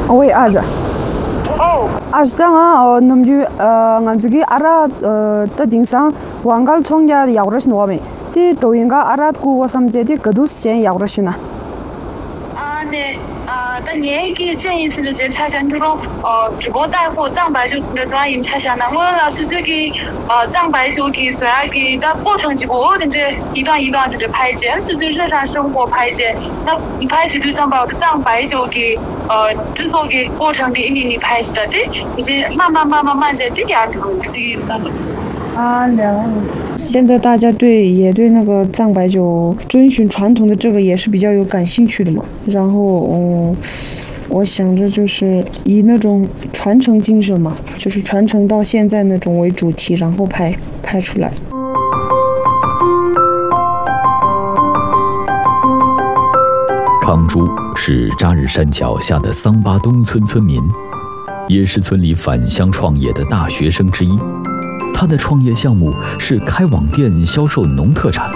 喂，阿子， 哦， 阿是这样啊，那么就俺这个阿拉的顶上，王高冲家要的是哪边？的抖音个阿拉古我上这的各都是先要的是呢。 네, 단 얘기 제인스를 제 차선으로 주고 달고 장바주의 드라임 차선나 뭐라 수수기 장바주기 수학이 다过程지고 어딘지 이段的拍摄是对日常生活拍摄那你拍摄对장바주기制作的过程的你拍摄的就是慢慢在这样子了。现在大家也对那个藏白酒遵循传统的这个也是比较有感兴趣的嘛。然后，我想着就是以那种传承精神嘛，就是传承到现在那种为主题，然后拍出来。 康珠是扎日山脚下的桑巴东村村民，也是村里返乡创业的大学生之一。他的创业项目是开网店销售农特产。